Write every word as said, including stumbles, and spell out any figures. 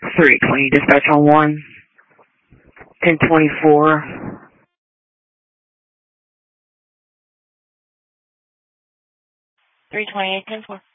three, can you dispatch on one? ten twenty-four. three twenty-eight, ten four.